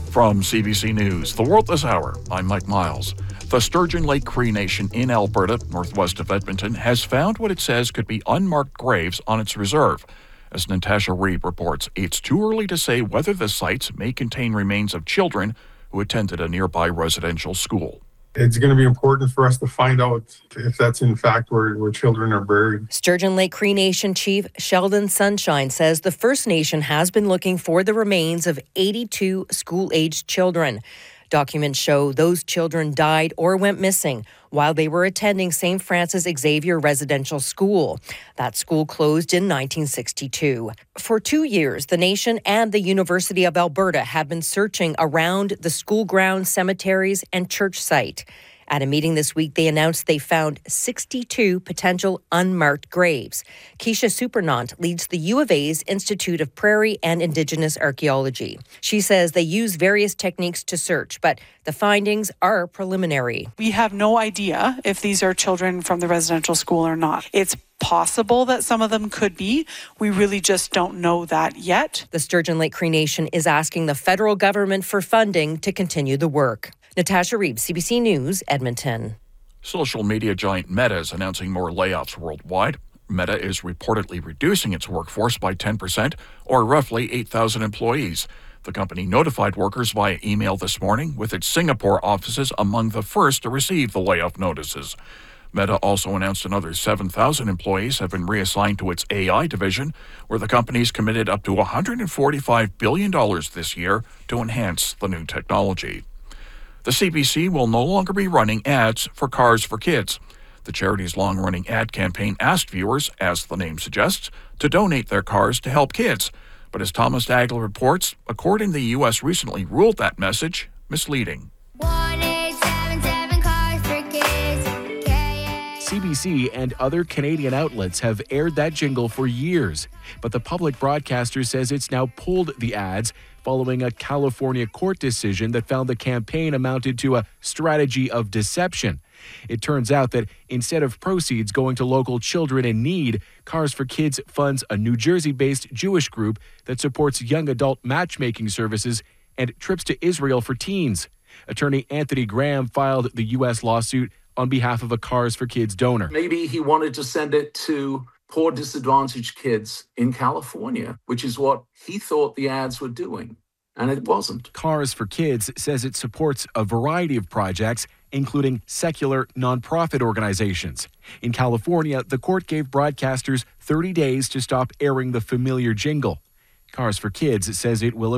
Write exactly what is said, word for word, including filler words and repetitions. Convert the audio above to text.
From C B C News, The World This Hour, I'm Mike Miles. The Sturgeon Lake Cree Nation in Alberta, northwest of Edmonton, has found what it says could be unmarked graves on its reserve. As Natasha Reeb reports, it's too early to say whether the sites may contain remains of children who attended a nearby residential school. It's going to be important for us to find out if that's in fact where, where children are buried. Sturgeon Lake Cree Nation Chief Sheldon Sunshine says the First Nation has been looking for the remains of eighty-two school-aged children. Documents show those children died or went missing while they were attending Saint Francis Xavier Residential School. That school closed in nineteen sixty-two. For two years, the nation and the University of Alberta have been searching around the school grounds, cemeteries, and church site. At a meeting this week, they announced they found sixty-two potential unmarked graves. Keisha Supernant leads the U of A's Institute of Prairie and Indigenous Archaeology. She says they use various techniques to search, but the findings are preliminary. We have no idea if these are children from the residential school or not. It's possible that some of them could be. We really just don't know that yet. The Sturgeon Lake Cree Nation is asking the federal government for funding to continue the work. Natasha Reeb, C B C News, Edmonton. Social media giant Meta is announcing more layoffs worldwide. Meta is reportedly reducing its workforce by ten percent, or roughly eight thousand employees. The company notified workers via email this morning, with its Singapore offices among the first to receive the layoff notices. Meta also announced another seven thousand employees have been reassigned to its A I division, where the company's committed up to one hundred forty-five billion dollars this year to enhance the new technology. The C B C will no longer be running ads for Cars for Kids. The charity's long-running ad campaign asked viewers, as the name suggests, to donate their cars to help kids. But as Thomas Dagler reports, a court in the U S recently ruled that message misleading. C B C and other Canadian outlets have aired that jingle for years, but the public broadcaster says it's now pulled the ads following a California court decision that found the campaign amounted to a strategy of deception. It turns out that instead of proceeds going to local children in need, Cars for Kids funds a New Jersey-based Jewish group that supports young adult matchmaking services and trips to Israel for teens. Attorney Anthony Graham filed the U S lawsuit on behalf of a Cars for Kids donor. Maybe he wanted to send it to poor, disadvantaged kids in California, which is what he thought the ads were doing, and it wasn't. Cars for Kids says it supports a variety of projects, including secular nonprofit organizations. In California, the court gave broadcasters thirty days to stop airing the familiar jingle. Cars for Kids says it will